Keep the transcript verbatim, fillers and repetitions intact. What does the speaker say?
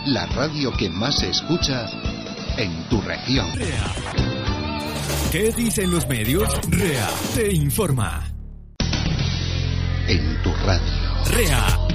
la radio que más se escucha en tu región. REA. ¿Qué dicen los medios? REA te informa. En tu radio. REA.